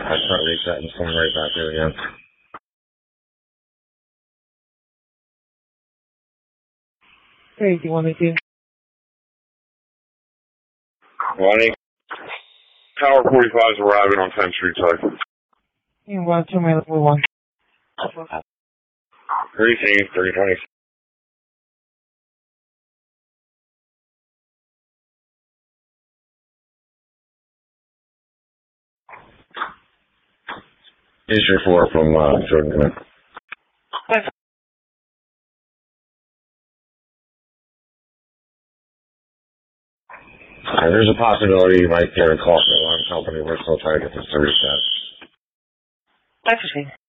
I start resetting, so I'm right back there again. Hey, do you want me to? Lonnie, Tower 45 is arriving on 10th Street side. You want to me level 1. 320. Here's your 4 from Jordan Connect. There's a possibility you might get a call from the alarm company. We're still trying to get this to reset. That's okay.